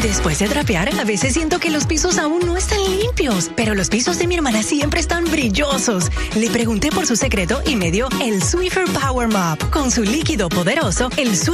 Después de trapear, a veces siento que los pisos aún no están limpios, pero los pisos de mi hermana siempre están brillosos. Le pregunté por su secreto y me dio el Swiffer Power Mop. Con su líquido poderoso, el